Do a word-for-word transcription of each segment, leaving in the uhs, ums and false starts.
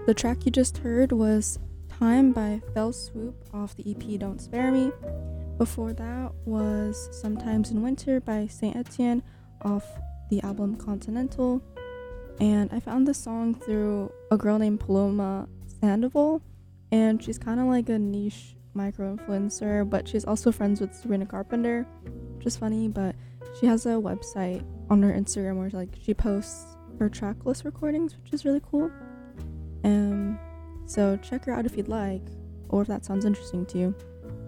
The track you just heard was Time by Fell Swoop off the E P Don't Spare Me. Before that was Sometimes in Winter by Saint Etienne off the album Continental. And I found this song through a girl named Paloma Sandoval, and she's kind of like a niche micro-influencer, but she's also friends with Sabrina Carpenter, which is funny, but she has a website on her Instagram where like she posts her track list recordings, which is really cool. Um, so check her out if you'd like, or if that sounds interesting to you.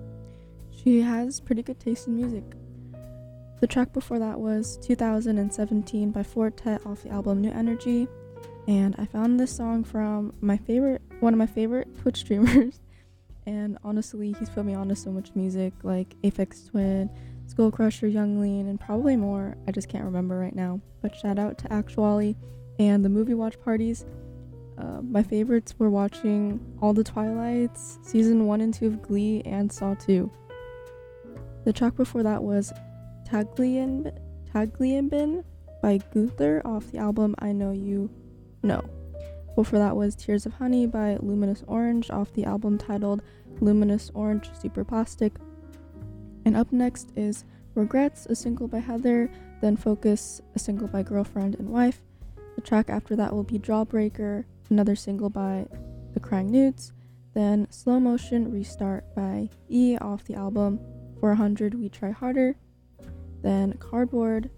She has pretty good taste in music. The track before that was two thousand seventeen by Fortet off the album New Energy, and I found this song from my favorite, one of my favorite Twitch streamers, and honestly, he's put me on to so much music, like Aphex Twin, Skull Crusher, Young Lean, and probably more. I just can't remember right now. But shout out to Actually and the movie watch parties. Uh, my favorites were watching all the Twilights, season one and two of Glee, and Saw two. The track before that was Tagliabin, Tagliabin by Gunther off the album I Know You Know. Before that was Tears of Honey by Luminous Orange off the album titled Luminous Orange Super Plastic. And up next is Regrets, a single by Heather, then Focus, a single by Girlfriend and Wife. The track after that will be Jawbreaker, another single by The Crying Nudes, then Slow Motion Restart by E off the album four hundred We Try Harder, then Cardboard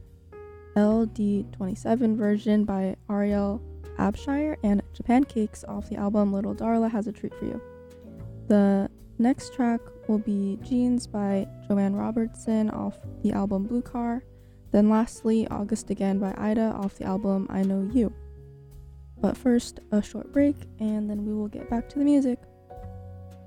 L D twenty-seven version by Ariel Abshire, and Japan Cakes off the album Little Darla Has a Treat for You. The next track will be Jeans by Joanne Robertson off the album Blue Car, then lastly August Again by Ida off the album I Know You. But first, a short break, and then we will get back to the music.